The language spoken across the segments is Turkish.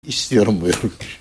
İstiyorum buyurmuş.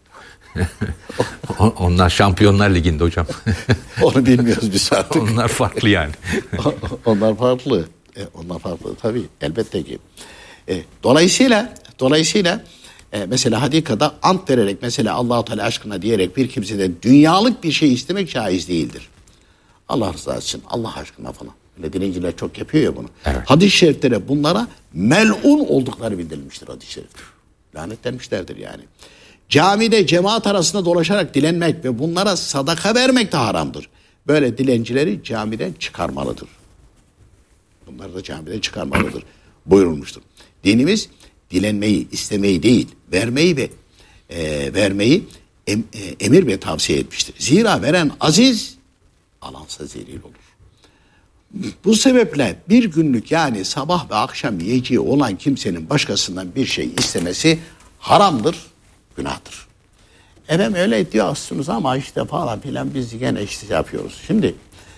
Onlar Şampiyonlar Ligi'nde hocam. Onu bilmiyoruz biz artık. Onlar farklı yani. Onlar farklı. Onlar farklı tabii, elbette ki. Dolayısıyla mesela hadikada ant vererek, mesela Allah-u Teala aşkına diyerek bir kimseden dünyalık bir şey istemek caiz değildir. Allah rızası için, Allah aşkına falan. Öyle dilenciler çok yapıyor ya bunu. Evet. Hadis-i şeriflere bunlara mel'un oldukları bildirilmiştir hadis-i şerifte. Lanetlenmişlerdir yani. Camide cemaat arasında dolaşarak dilenmek ve bunlara sadaka vermek de haramdır. Böyle dilencileri camiden çıkarmalıdır. Bunları da camiden çıkarmalıdır buyurulmuştur. Dinimiz dilenmeyi, istemeyi değil, vermeyi emir ve tavsiye etmiştir. Zira veren aziz, alansa zelil olur. Bu sebeple bir günlük, yani sabah ve akşam yiyeceği olan kimsenin başkasından bir şey istemesi haramdır, günahtır. Efendim öyle diyorsunuz ama işte falan filan biz gene işte yapıyoruz. Şimdi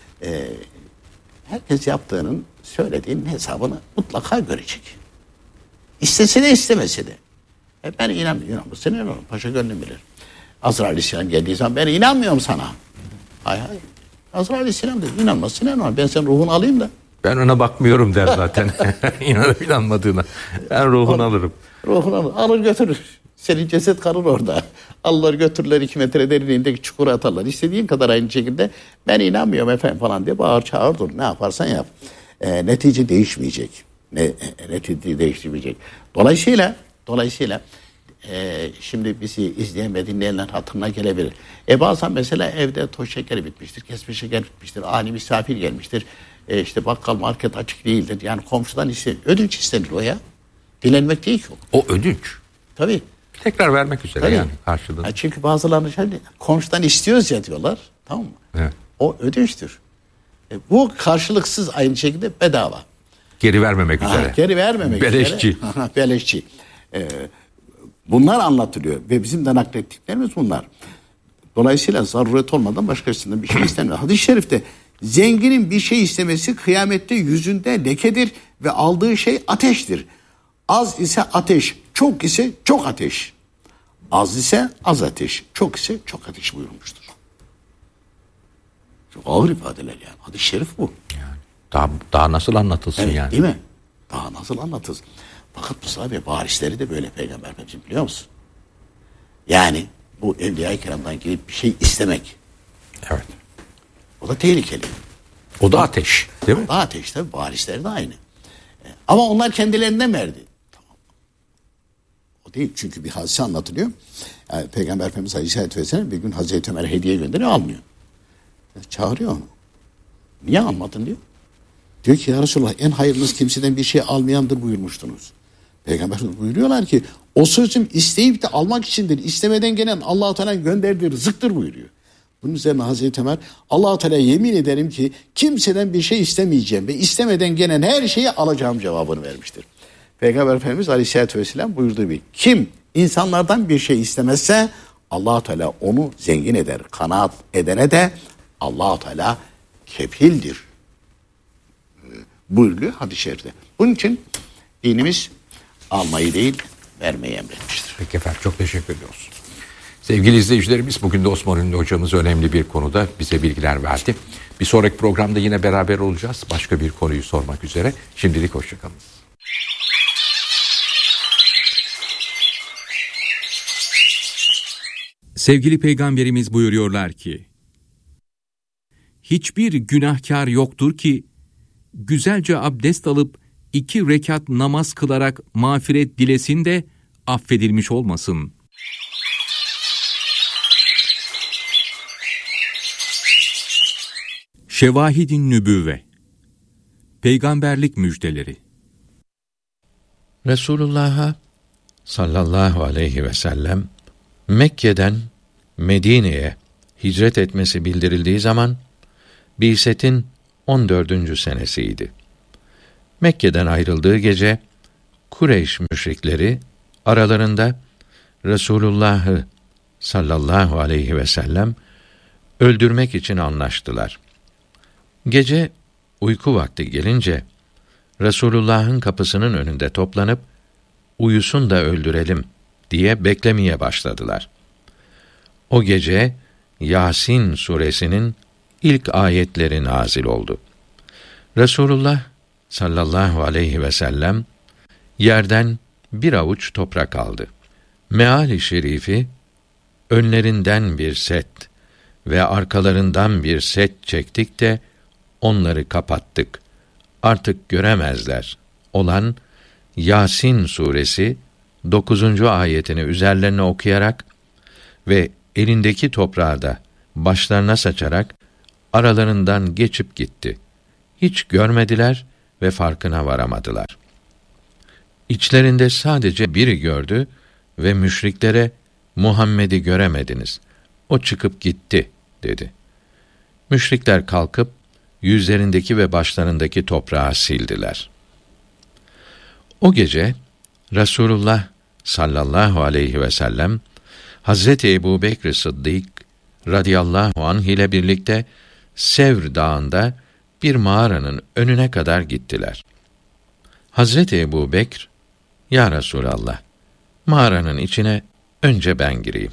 herkes yaptığının, söylediğinin hesabını mutlaka görecek. İstese de istemese de. Ben inanmıyorum. Sen inanmıyorum. Paşa gönlüm bilir. Azrail Aleyhisselam geldiği zaman ben inanmıyorum sana. Hayır. Azrail Aleyhisselam dedi. İnanmazsın, inanmam. Ben senin ruhunu alayım da. Ben ona bakmıyorum der zaten. İnanıp inanmadığına. Ben ruhunu alırım. Ruhunu alır götürür. Senin ceset kalır orada. Alırlar götürürler 2 metre derinliğindeki çukura atarlar. İstediğin kadar aynı şekilde ben inanmıyorum efendim falan diye bağır çağır dur. Ne yaparsan yap. Netice değişmeyecek. Netice değişmeyecek. Dolayısıyla şimdi bizi izleyen ve dinleyenler hatırına gelebilir. Bazen mesela evde toz şekeri bitmiştir, kesme şeker bitmiştir, ani misafir gelmiştir. İşte bakkal market açık değildir. Yani komşudan ödünç istenir o ya. Dilenmek değil ki o. O ödünç. Tabii. Tekrar vermek üzere Tabii. yani karşılığında. Çünkü bazılarını komşudan istiyoruz ya diyorlar. Tamam mı? Evet. O ödünçtür. Bu karşılıksız, aynı şekilde bedava. Geri vermemek üzere. Geri vermemek Beleşçi. üzere. Beleşçi. Bunlar anlatılıyor ve bizim de naklettiklerimiz bunlar. Dolayısıyla zaruret olmadan başkasından bir şey istenmiyor. Hadis-i şerifte zenginin bir şey istemesi kıyamette yüzünde lekedir ve aldığı şey ateştir. Az ise ateş, çok ise çok ateş. Az ise az ateş, çok ise çok ateş buyurmuştur. Çok ağır ifadeler yani. Hadis-i şerif bu. Yani daha nasıl anlatılsın Evet, yani? değil mi? Daha nasıl anlatılsın? Fakat Mustafa Bey, varisleri de böyle Peygamber Efendimiz, biliyor musun? Yani bu Evliya-i Kiram'dan gelip bir şey istemek. Evet. O da tehlikeli. O da ateş, değil mi? O da ateş tabii. Varisleri de aynı. Ama onlar kendilerinden verdi. Tamam. O değil, çünkü bir hadise anlatılıyor. Yani Peygamber Efendimiz Aleyhisselatü Vesselam bir gün Hazreti Ömer hediye gönderiyor, almıyor. Çağırıyor onu. Niye almadın diyor. Diyor ki ya Resulallah, en hayırlısı kimseden bir şey almayandır buyurmuştunuz. Peygamber buyuruyorlar ki o sözüm isteyip de almak içindir. İstemeden gelen Allah-u Teala'nın gönderdiği rızıktır buyuruyor. Bunun üzerine Hazreti Ömer, Allah-u Teala yemin ederim ki kimseden bir şey istemeyeceğim ve istemeden gelen her şeyi alacağım cevabını vermiştir. Peygamber Efendimiz Aleyhisselatü Vesselam buyurduğu bir, kim insanlardan bir şey istemezse Allah-u Teala onu zengin eder. Kanaat edene de Allah-u Teala kefildir buyuruyor hadis-i şerifte. Bunun için dinimiz almayı değil, vermeyi emretmiştir. Peki efendim, çok teşekkür ediyoruz. Sevgili izleyicilerimiz, bugün de Osman Ünlü hocamız önemli bir konuda bize bilgiler verdi. Bir sonraki programda yine beraber olacağız. Başka bir konuyu sormak üzere. Şimdilik hoşçakalın. Sevgili Peygamberimiz buyuruyorlar ki, hiçbir günahkar yoktur ki, güzelce abdest alıp 2 rekat namaz kılarak mağfiret dilesin de affedilmiş olmasın. Şevahid-i Nübüvve, Peygamberlik müjdeleri. Resulullah'a sallallahu aleyhi ve sellem Mekke'den Medine'ye hicret etmesi bildirildiği zaman Bi'setin 14. senesiydi. Mekke'den ayrıldığı gece Kureyş müşrikleri aralarında Resulullah'ı sallallahu aleyhi ve sellem öldürmek için anlaştılar. Gece uyku vakti gelince Resulullah'ın kapısının önünde toplanıp uyusun da öldürelim diye beklemeye başladılar. O gece Yasin suresinin ilk ayetleri nazil oldu. Resulullah sallallahu aleyhi ve sellem yerden bir avuç toprak aldı. Meali şerifi, önlerinden bir set ve arkalarından bir set çektik de onları kapattık. Artık göremezler olan Yasin suresi 9. ayetini üzerlerine okuyarak ve elindeki toprağı da başlarına saçarak aralarından geçip gitti. Hiç görmediler ve farkına varamadılar. İçlerinde sadece biri gördü ve müşriklere Muhammed'i göremediniz. O çıkıp gitti dedi. Müşrikler kalkıp yüzlerindeki ve başlarındaki toprağı sildiler. O gece Resulullah sallallahu aleyhi ve sellem Hazreti Ebubekr Sıddık radıyallahu anh ile birlikte Sevr Dağı'nda bir mağaranın önüne kadar gittiler. Hazreti Ebubekr, "Ya Resulallah, mağaranın içine önce ben gireyim.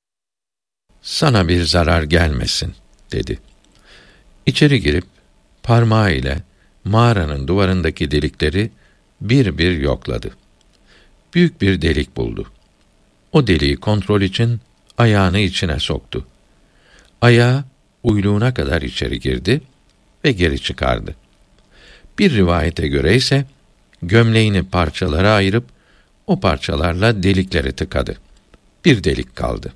Sana bir zarar gelmesin," dedi. İçeri girip parmağı ile mağaranın duvarındaki delikleri bir bir yokladı. Büyük bir delik buldu. O deliği kontrol için ayağını içine soktu. Ayağı uyluğuna kadar içeri girdi ve geri çıkardı. Bir rivayete göre ise gömleğini parçalara ayırıp o parçalarla delikleri tıkadı. Bir delik kaldı.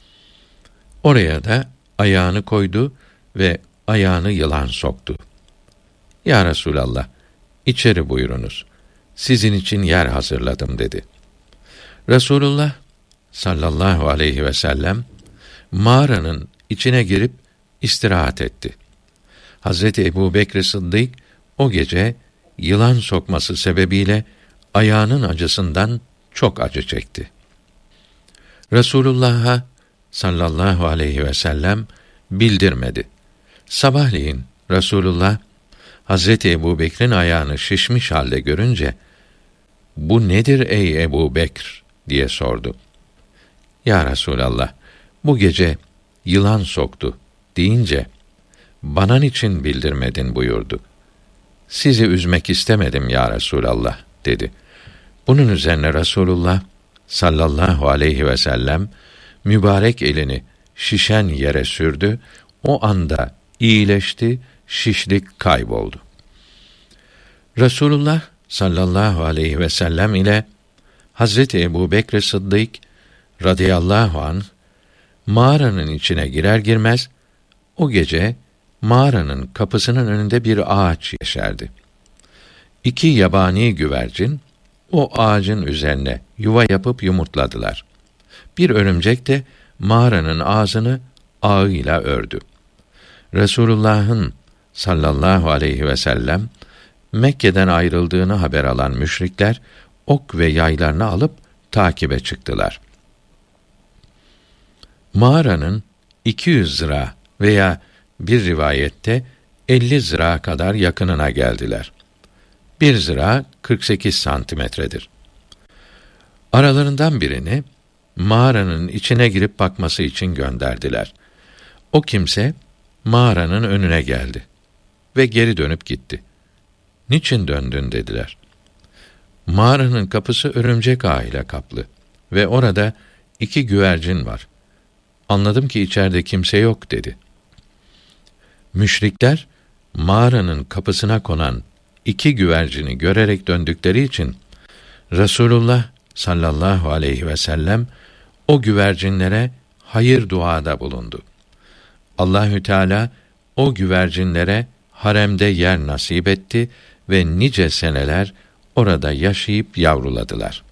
Oraya da ayağını koydu ve ayağını yılan soktu. "Ya Resulallah, içeri buyurunuz. Sizin için yer hazırladım," dedi. Resulullah sallallahu aleyhi ve sellem mağaranın içine girip istirahat etti. Hazreti Ebubekr Sıddık o gece yılan sokması sebebiyle ayağının acısından çok acı çekti. Resulullah'a sallallahu aleyhi ve sellem bildirmedi. Sabahleyin Resulullah Hazreti Ebubekr'in ayağını şişmiş halde görünce, "Bu nedir ey Ebubekr?" diye sordu. "Ya Resulallah, bu gece yılan soktu," deyince, "Bana niçin bildirmedin?" buyurdu. "Sizi üzmek istemedim ya Resulallah," dedi. Bunun üzerine Resulullah sallallahu aleyhi ve sellem mübarek elini şişen yere sürdü. O anda iyileşti, şişlik kayboldu. Resulullah sallallahu aleyhi ve sellem ile Hazreti Ebubekr Sıddık radıyallahu anh mağaranın içine girer girmez o gece mağaranın kapısının önünde bir ağaç yeşerdi. 2 yabani güvercin o ağacın üzerine yuva yapıp yumurtladılar. Bir örümcek de mağaranın ağzını ağıyla ördü. Resulullah'ın sallallahu aleyhi ve sellem Mekke'den ayrıldığını haber alan müşrikler ok ve yaylarını alıp takibe çıktılar. Mağaranın 200 zira veya bir rivayette 50 zira kadar yakınına geldiler. 1 zira 48 santimetredir. Aralarından birini mağaranın içine girip bakması için gönderdiler. O kimse mağaranın önüne geldi ve geri dönüp gitti. "Niçin döndün?" dediler. "Mağaranın kapısı örümcek ağıyla kaplı ve orada 2 güvercin var. Anladım ki içeride kimse yok," dedi. Müşrikler mağaranın kapısına konan 2 güvercini görerek döndükleri için Resulullah sallallahu aleyhi ve sellem o güvercinlere hayır duada bulundu. Allahü Teala o güvercinlere haremde yer nasip etti ve nice seneler orada yaşayıp yavruladılar.